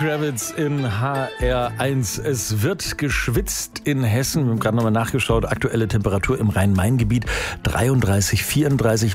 Kravitz in HR1. Es wird geschwitzt in Hessen. Wir haben gerade nochmal nachgeschaut. Aktuelle Temperatur im Rhein-Main-Gebiet 33, 34,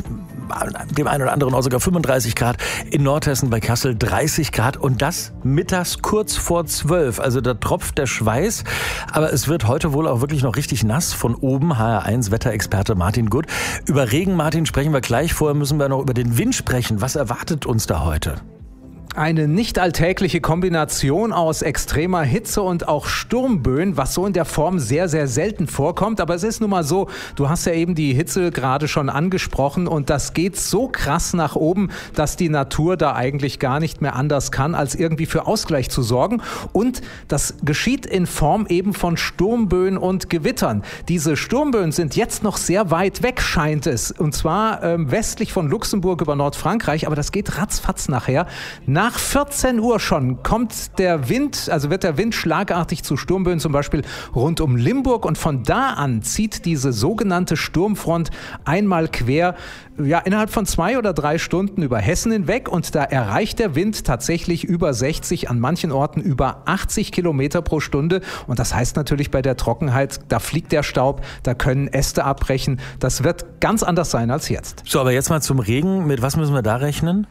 dem einen oder anderen auch sogar 35 Grad. In Nordhessen bei Kassel 30 Grad und das mittags kurz vor 12. Also da tropft der Schweiß. Aber es wird heute wohl auch wirklich noch richtig nass von oben. HR1 Wetterexperte Martin Gutt. Über Regen, Martin, sprechen wir gleich. Vorher müssen wir noch über den Wind sprechen. Was erwartet uns da heute? Eine nicht alltägliche Kombination aus extremer Hitze und auch Sturmböen, was so in der Form sehr, sehr selten vorkommt. Aber es ist nun mal so, du hast ja eben die Hitze gerade schon angesprochen und das geht so krass nach oben, dass die Natur da eigentlich gar nicht mehr anders kann, als irgendwie für Ausgleich zu sorgen. Und das geschieht in Form eben von Sturmböen und Gewittern. Diese Sturmböen sind jetzt noch sehr weit weg, scheint es. Und zwar westlich von Luxemburg über Nordfrankreich, aber das geht ratzfatz nachher. Nach 14 Uhr schon kommt der Wind, also wird der Wind schlagartig zu Sturmböen, zum Beispiel rund um Limburg. Und von da an zieht diese sogenannte Sturmfront einmal quer, ja, innerhalb von 2 oder 3 Stunden über Hessen hinweg. Und da erreicht der Wind tatsächlich über 60, an manchen Orten über 80 Kilometer pro Stunde. Und das heißt natürlich bei der Trockenheit, da fliegt der Staub, da können Äste abbrechen. Das wird ganz anders sein als jetzt. So, aber jetzt mal zum Regen. Mit was müssen wir da rechnen?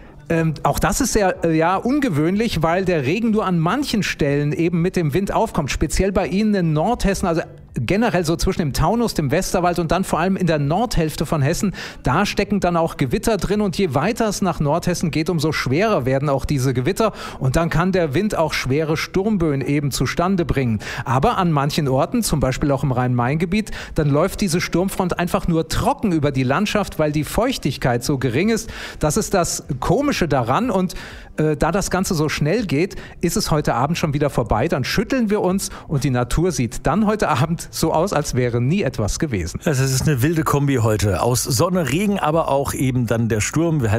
Auch das ist sehr ungewöhnlich, weil der Regen nur an manchen Stellen eben mit dem Wind aufkommt. Speziell bei Ihnen in Nordhessen, also generell so zwischen dem Taunus, dem Westerwald und dann vor allem in der Nordhälfte von Hessen. Da stecken dann auch Gewitter drin und je weiter es nach Nordhessen geht, umso schwerer werden auch diese Gewitter und dann kann der Wind auch schwere Sturmböen eben zustande bringen. Aber an manchen Orten, zum Beispiel auch im Rhein-Main-Gebiet, dann läuft diese Sturmfront einfach nur trocken über die Landschaft, weil die Feuchtigkeit so gering ist. Das ist das Komische daran und da das Ganze so schnell geht, ist es heute Abend schon wieder vorbei. Dann schütteln wir uns und die Natur sieht dann heute Abend so aus, als wäre nie etwas gewesen. Also es ist eine wilde Kombi heute. Aus Sonne, Regen, aber auch eben dann der Sturm. Wir